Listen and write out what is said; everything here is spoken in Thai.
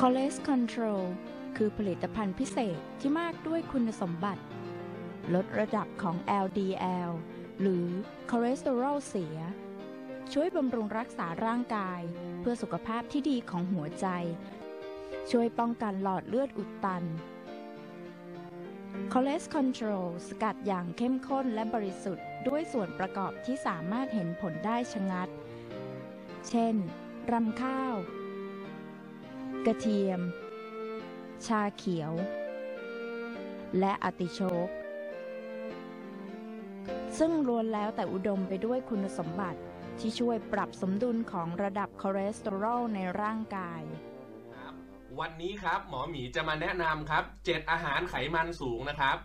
Cholesterol Control คือผลิตภัณฑ์พิเศษที่มากด้วยคุณสมบัติลดระดับของ LDL หรือคอเลสเตอรอลเสียช่วยบำรุงรักษาร่างกายเพื่อสุขภาพที่ดีของหัวใจช่วยป้องกันหลอดเลือดอุดตัน Cholesterol Control สกัดอย่างเข้มข้นและบริสุทธิ์ด้วยส่วนประกอบที่สามารถเห็นผลได้ชะงัดเช่นรำข้าวกระเทียมชาเขียวและอาร์ติโชกซึ่งล้วนแล้วแต่อุดมไปด้วยคุณสมบัติที่ช่วยปรับสมดุลของระดับคอเลสเตอรอลในร่างกายวันนี้ครับหมอหมีจะมาแนะนำครับ7อาหารไขมันสูงนะครับ